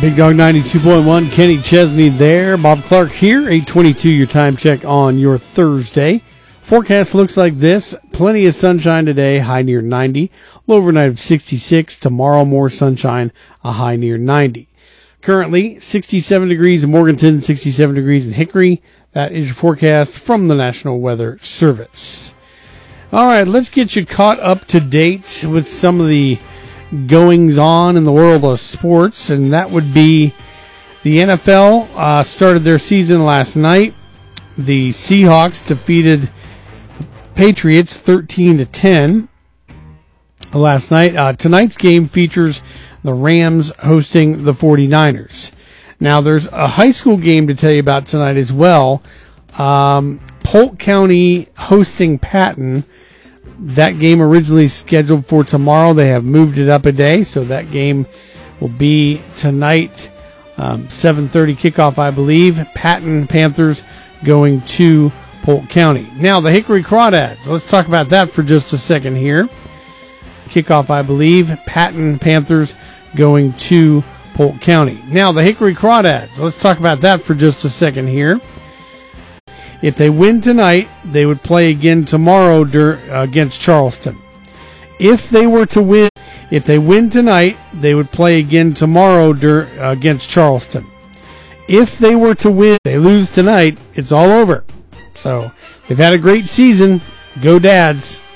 Big Dog 92.1, Kenny Chesney there. Bob Clark here, 8:22 your time check on your Thursday. Forecast looks like this. Plenty of sunshine today, high near 90. Low overnight of 66. Tomorrow more sunshine, a high near 90. Currently 67 degrees in Morganton, 67 degrees in Hickory. That is your forecast from the National Weather Service. All right, let's get you caught up to date with some of the goings on in the world of sports, and that would be the NFL started their season last night. The Seahawks defeated the Patriots 13-10 last night. Tonight's game features the Rams hosting the 49ers. Now, there's a high school game to tell you about tonight as well. Polk County hosting Patton. That game originally scheduled for tomorrow. They have moved it up a day, so that game will be tonight, 7:30 kickoff, I believe. Patton Panthers going to Polk County. Now, the Hickory Crawdads. Let's talk about that for just a second here. Kickoff, I believe. Patton Panthers going to Polk County. Now, the Hickory Crawdads. Let's talk about that for just a second here. If they win tonight, they would play again tomorrow against Charleston. If they win tonight, they would play again tomorrow against Charleston. If they were to win, they lose tonight, it's all over. So they've had a great season. Go Dads.